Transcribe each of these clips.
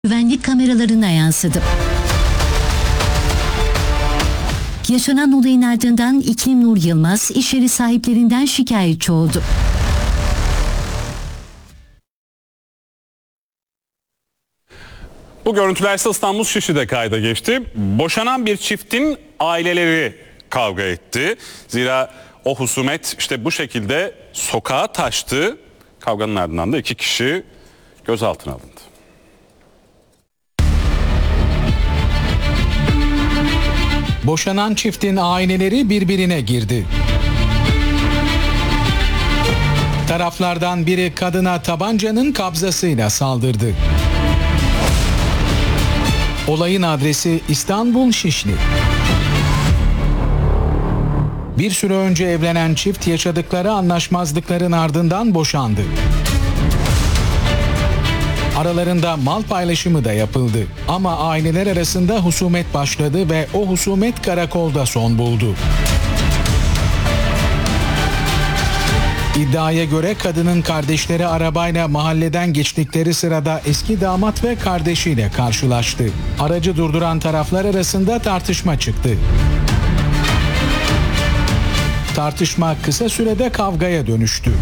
güvenlik kameralarına yansıdı. Yaşanan olayın ardından İklim Nur Yılmaz iş yeri sahiplerinden şikayetçi oldu. Bu görüntüler ise İstanbul Şişli'de kayda geçti. Boşanan bir çiftin aileleri kavga etti. Zira o husumet işte bu şekilde sokağa taştı. Kavganın ardından da 2 kişi gözaltına alındı. Boşanan çiftin aileleri birbirine girdi. Taraflardan biri kadına tabancanın kabzasıyla saldırdı. Olayın adresi İstanbul Şişli. Bir süre önce evlenen çift yaşadıkları anlaşmazlıkların ardından boşandı. Aralarında mal paylaşımı da yapıldı. Ama aileler arasında husumet başladı ve o husumet karakolda son buldu. İddiaya göre kadının kardeşleri arabayla mahalleden geçtikleri sırada eski damat ve kardeşiyle karşılaştı. Aracı durduran taraflar arasında tartışma çıktı. Tartışma kısa sürede kavgaya dönüştü.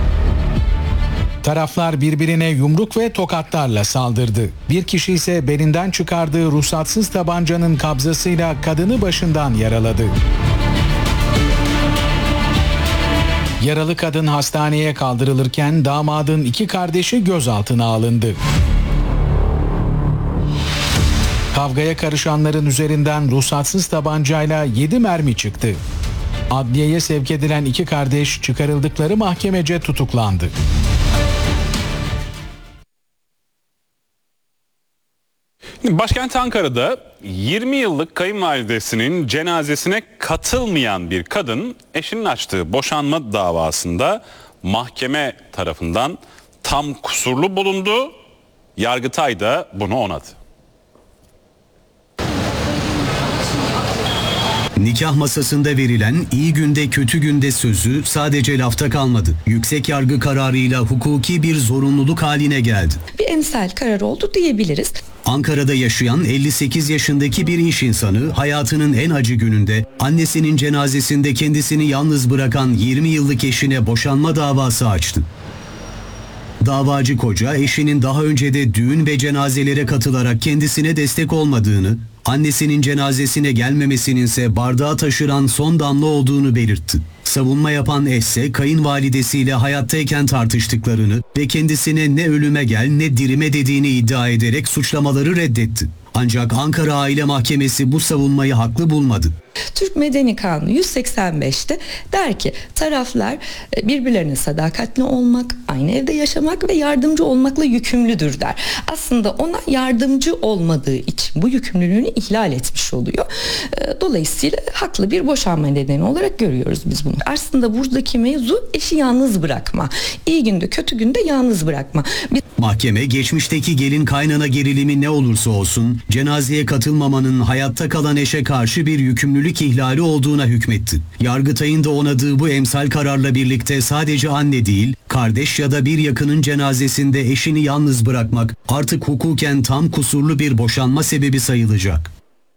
Taraflar birbirine yumruk ve tokatlarla saldırdı. Bir kişi ise belinden çıkardığı ruhsatsız tabancanın kabzasıyla kadını başından yaraladı. Yaralı kadın hastaneye kaldırılırken damadın 2 kardeşi gözaltına alındı. Kavgaya karışanların üzerinden ruhsatsız tabancayla 7 mermi çıktı. Adliyeye sevk edilen 2 kardeş çıkarıldıkları mahkemece tutuklandı. Başkent Ankara'da 20 yıllık kayınvalidesinin cenazesine katılmayan bir kadın eşinin açtığı boşanma davasında mahkeme tarafından tam kusurlu bulundu. Yargıtay da bunu onadı. Nikah masasında verilen iyi günde kötü günde sözü sadece lafta kalmadı. Yüksek yargı kararıyla hukuki bir zorunluluk haline geldi. Bir emsal karar oldu diyebiliriz. Ankara'da yaşayan 58 yaşındaki bir iş insanı hayatının en acı gününde annesinin cenazesinde kendisini yalnız bırakan 20 yıllık eşine boşanma davası açtı. Davacı koca eşinin daha önce de düğün ve cenazelere katılarak kendisine destek olmadığını, annesinin cenazesine gelmemesinin ise bardağı taşıran son damla olduğunu belirtti. Savunma yapan eş ise kayınvalidesiyle hayattayken tartıştıklarını ve kendisine ne ölüme gel ne dirime dediğini iddia ederek suçlamaları reddetti. Ancak Ankara Aile Mahkemesi bu savunmayı haklı bulmadı. Türk Medeni Kanunu 185'te der ki taraflar birbirlerine sadakatli olmak, aynı evde yaşamak ve yardımcı olmakla yükümlüdür der. Aslında ona yardımcı olmadığı için bu yükümlülüğünü ihlal etmiş oluyor. Dolayısıyla haklı bir boşanma nedeni olarak görüyoruz biz bunu. Aslında buradaki mevzu eşi yalnız bırakma. İyi günde kötü günde yalnız bırakma. Mahkeme geçmişteki gelin kaynana gerilimi ne olursa olsun cenazeye katılmamanın hayatta kalan eşe karşı bir yükümlülük ihlali olduğuna hükmetti. Yargıtay'ın da onadığı bu emsal kararla birlikte sadece anne değil, kardeş ya da bir yakının cenazesinde eşini yalnız bırakmak artık hukuken tam kusurlu bir boşanma sebebi sayılacak.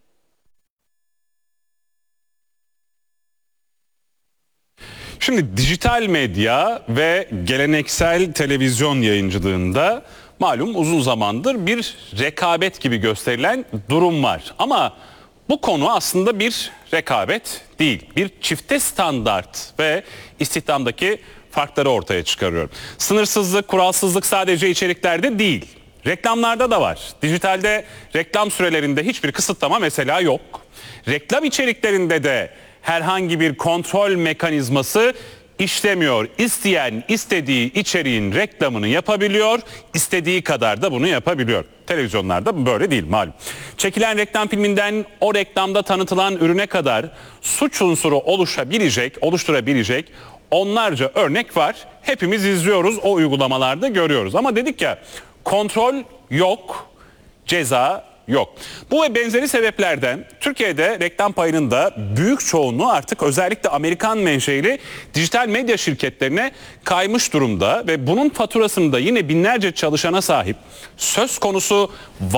Şimdi dijital medya ve geleneksel televizyon yayıncılığında malum uzun zamandır bir rekabet gibi gösterilen durum var. Ama bu konu aslında bir rekabet değil, bir çifte standart ve istihdamdaki farkları ortaya çıkarıyor. Sınırsızlık, kuralsızlık sadece içeriklerde değil, reklamlarda da var. Dijitalde reklam sürelerinde hiçbir kısıtlama mesela yok. Reklam içeriklerinde de herhangi bir kontrol mekanizması işlemiyor. İsteyen istediği içeriğin reklamını yapabiliyor, istediği kadar da bunu yapabiliyor. Televizyonlarda böyle değil malum. Çekilen reklam filminden o reklamda tanıtılan ürüne kadar suç unsuru oluşturabilecek onlarca örnek var. Hepimiz izliyoruz, o uygulamalarda görüyoruz. Ama dedik ya, kontrol yok, ceza yok. Bu ve benzeri sebeplerden Türkiye'de reklam payının da büyük çoğunluğu artık özellikle Amerikan menşeili dijital medya şirketlerine kaymış durumda ve bunun faturasını da yine binlerce çalışana sahip söz konusu